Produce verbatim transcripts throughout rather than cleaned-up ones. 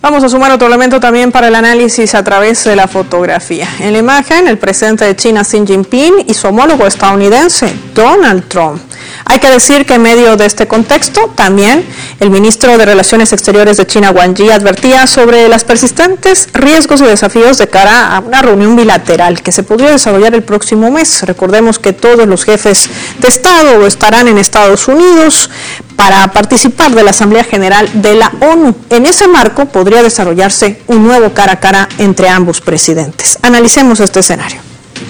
Vamos a sumar otro elemento también para el análisis a través de la fotografía. En la imagen, el presidente de China, Xi Jinping, y su homólogo estadounidense, Donald Trump. Hay que decir que en medio de este contexto, también el ministro de Relaciones Exteriores de China, Wang Yi, advertía sobre los persistentes riesgos y desafíos de cara a una reunión bilateral que se podría desarrollar el próximo mes. Recordemos que todos los jefes de Estado estarán en Estados Unidos para participar de la Asamblea General de la ONU. En ese marco podría desarrollarse un nuevo cara a cara entre ambos presidentes. Analicemos este escenario.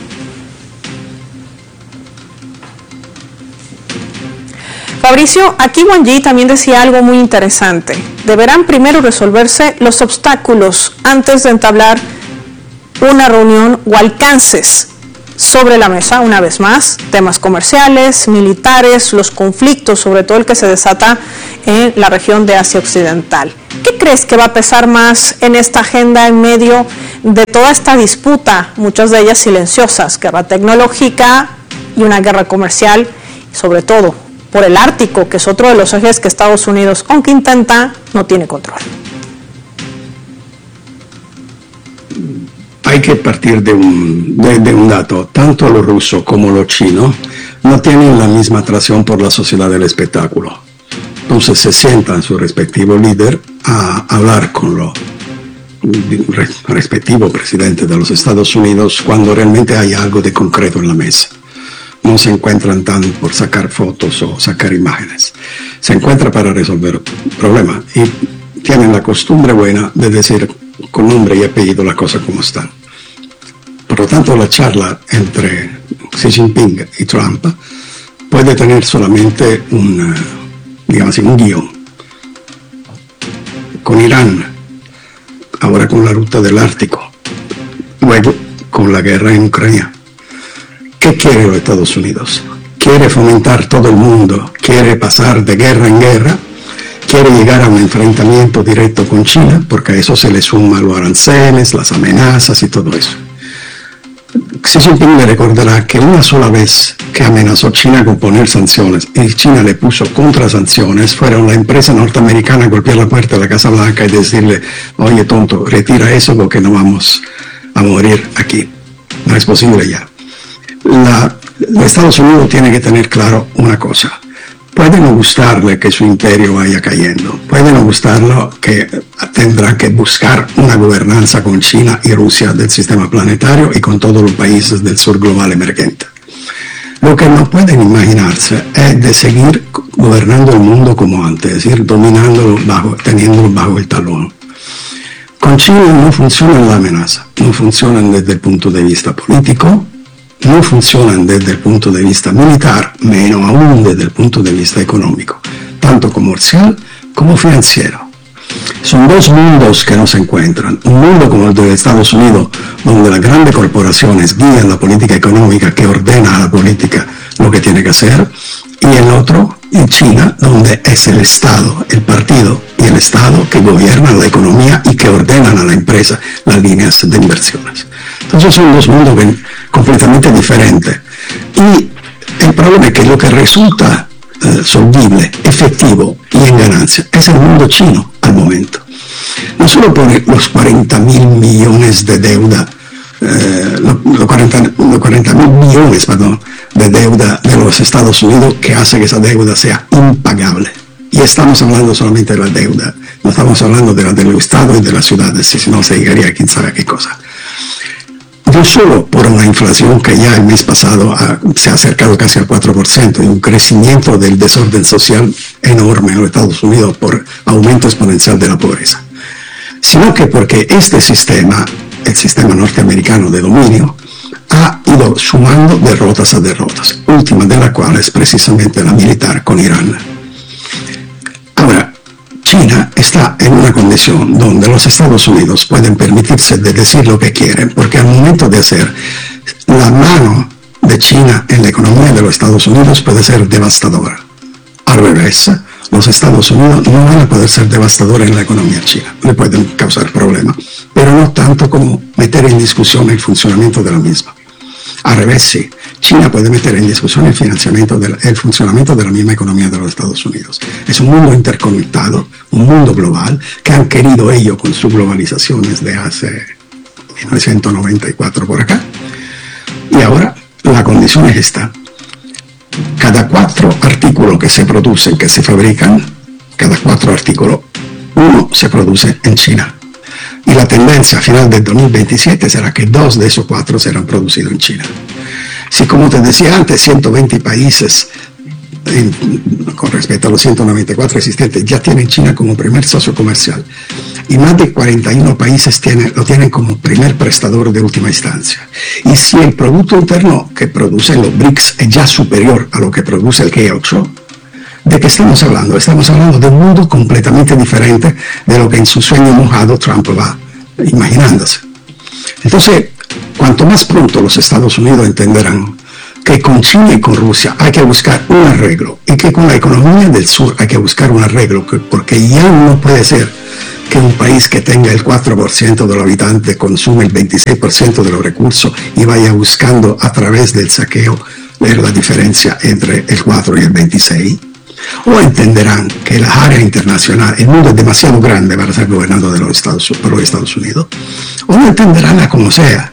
Fabricio, aquí Wang Yi también decía algo muy interesante. Deberán primero resolverse los obstáculos antes de entablar una reunión o alcances sobre la mesa, una vez más, temas comerciales, militares, los conflictos, sobre todo el que se desata en la región de Asia Occidental. ¿Qué crees que va a pesar más en esta agenda en medio de toda esta disputa, muchas de ellas silenciosas, guerra tecnológica y una guerra comercial, sobre todo por el Ártico, que es otro de los ejes que Estados Unidos, aunque intenta, no tiene control? Hay que partir de un, de, de un dato. Tanto lo ruso como lo chino no tienen la misma atracción por la sociedad del espectáculo. Entonces se sientan su respectivo líder a hablar con lo respectivo presidente de los Estados Unidos cuando realmente hay algo de concreto en la mesa. No se encuentran tan por sacar fotos o sacar imágenes. Se encuentra para resolver problemas y tienen la costumbre buena de decir con nombre y apellido la cosa como están. Por lo tanto, la charla entre Xi Jinping y Trump puede tener solamente un, digamos, un guión. Con Irán, ahora con la ruta del Ártico, luego con la guerra en Ucrania. ¿Qué quiere los Estados Unidos? ¿Quiere fomentar todo el mundo? ¿Quiere pasar de guerra en guerra? ¿Quiere llegar a un enfrentamiento directo con China? Porque a eso se le suman los aranceles, las amenazas y todo eso. Xi Jinping le recordará que una sola vez que amenazó China con poner sanciones y China le puso contrasanciones, fueron la empresa norteamericana a golpear la puerta de la Casa Blanca y decirle: oye tonto, retira eso porque no vamos a morir aquí. No es posible ya. La, los Estados Unidos tiene que tener claro una cosa. Puede no gustarle que su imperio vaya cayendo, puede no gustarlo que tendrá que buscar una gobernanza con China y Rusia del sistema planetario y con todos los países del sur global emergente. Lo que no pueden imaginarse es de seguir gobernando el mundo como antes, es decir, dominándolo, bajo, teniéndolo bajo el talón. Con China no funciona la amenaza, no funcionan desde el punto de vista político, no funcionan desde el punto de vista militar, menos aún desde el punto de vista económico, tanto comercial como financiero. Son dos mundos que no se encuentran. Un mundo como el de Estados Unidos, donde las grandes corporaciones guían la política económica, que ordena a la política lo que tiene que hacer, y el otro, en China, donde es el Estado, el partido y el Estado que gobiernan la economía y que ordenan a la empresa las líneas de inversiones. Entonces son dos mundos completamente diferentes. Y el problema es que lo que resulta eh, solvible, efectivo y en ganancia es el mundo chino al momento. No solo por los cuarenta mil millones de deuda, eh, los cuarenta mil millones perdón, de deuda de los Estados Unidos, que hace que esa deuda sea impagable. Y estamos hablando solamente de la deuda, no estamos hablando de la del Estado y de las ciudades, si no se llegaría a quién sabe a qué cosa. No solo por una inflación que ya el mes pasado ha, se ha acercado casi al cuatro por ciento y un crecimiento del desorden social enorme en los Estados Unidos por aumento exponencial de la pobreza, sino que porque este sistema, el sistema norteamericano de dominio, ha ido sumando derrotas a derrotas, última de la cual es precisamente la militar con Irán. Ahora, China está en una condición donde los Estados Unidos pueden permitirse de decir lo que quieren, porque al momento de hacer la mano de China en la economía de los Estados Unidos puede ser devastadora. Al revés, los Estados Unidos no van a poder ser devastadores en la economía china, le pueden causar problemas, pero no tanto como meter en discusión el funcionamiento de la misma. Al revés, sí. China puede meter en discusión el financiamiento, del, el funcionamiento de la misma economía de los Estados Unidos. Es un mundo interconectado, un mundo global, que han querido ellos con su globalización desde hace mil novecientos noventa y cuatro por acá. Y ahora la condición es esta. Cada cuatro artículos que se producen, que se fabrican, cada cuatro artículos, uno se produce en China. Y la tendencia a final del dos mil veintisiete será que dos de esos cuatro serán producidos en China. Si, como te decía antes, ciento veinte países, en, con respecto a los ciento noventa y cuatro existentes, ya tienen China como primer socio comercial, y más de cuarenta y uno países tiene, lo tienen como primer prestador de última instancia. Y si el Producto Interno que producen los B R I C S es ya superior a lo que produce el G ocho, ¿de qué estamos hablando? Estamos hablando de un mundo completamente diferente de lo que en su sueño mojado Trump va imaginándose. Entonces, cuanto más pronto los Estados Unidos entenderán que con China y con Rusia hay que buscar un arreglo, y que con la economía del sur hay que buscar un arreglo, porque ya no puede ser que un país que tenga el cuatro por ciento de los habitantes consume el veintiséis por ciento de los recursos y vaya buscando a través del saqueo ver la diferencia entre el cuatro y el veintiséis. O entenderán que las áreas internacionales, el mundo es demasiado grande para ser gobernado de los Estados, por los Estados Unidos, o no entenderán a como sea.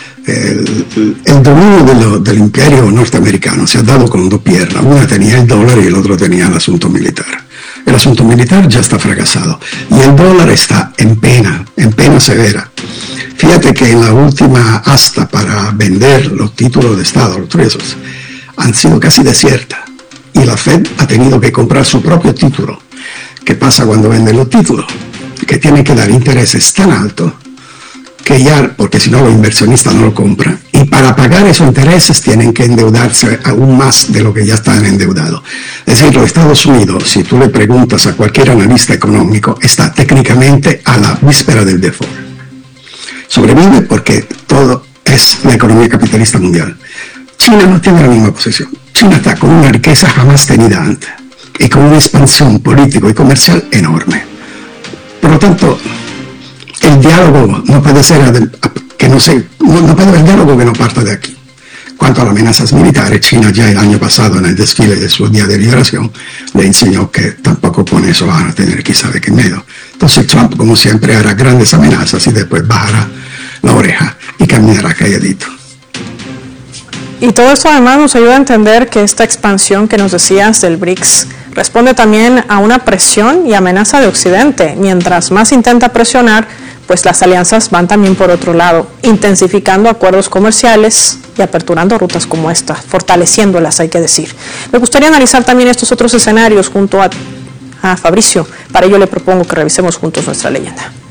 El, el dominio de lo, del imperio norteamericano se ha dado con dos piernas. Una tenía el dólar y el otro tenía el asunto militar. El asunto militar ya está fracasado y el dólar está en pena, en pena severa. Fíjate que en la última asta para vender los títulos de Estado, los treasuries, han sido casi desiertas. Y la Fed ha tenido que comprar su propio título. ¿Qué pasa cuando venden los títulos? Que tienen que dar intereses tan altos que ya, porque si no los inversionistas no lo compran. Y para pagar esos intereses tienen que endeudarse aún más de lo que ya están endeudados. Es decir, los Estados Unidos, si tú le preguntas a cualquier analista económico, está técnicamente a la víspera del default. Sobrevive porque todo es la economía capitalista mundial. China no tiene la misma posición. China está con una riqueza jamás tenida antes y con una expansión político y comercial enorme. Por lo tanto, el diálogo no puede ser que no se, no, no puede haber diálogo que no parta de aquí. Cuanto a las amenazas militares, China ya el año pasado en el desfile de su Día de Liberación le enseñó que tampoco con eso van a tener que saber qué miedo. Entonces Trump, como siempre, hará grandes amenazas y después bajará la oreja y caminará calladito. Y todo esto además nos ayuda a entender que esta expansión que nos decías del B R I C S responde también a una presión y amenaza de Occidente. Mientras más intenta presionar, pues las alianzas van también por otro lado, intensificando acuerdos comerciales y aperturando rutas como esta, fortaleciéndolas, hay que decir. Me gustaría analizar también estos otros escenarios junto a, a Fabricio. Para ello le propongo que revisemos juntos nuestra leyenda.